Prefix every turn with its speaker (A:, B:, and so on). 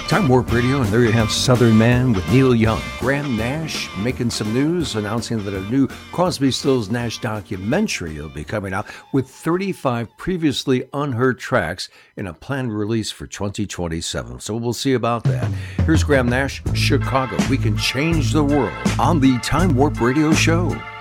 A: Time Warp Radio, and there you have Southern Man with Neil Young. Graham Nash making some news, announcing that a new Crosby, Stills, Nash documentary will be coming out with 35 previously unheard tracks in a planned release for 2027. So we'll see about that. Here's Graham Nash, Chicago. We can change the world on the Time Warp Radio Show.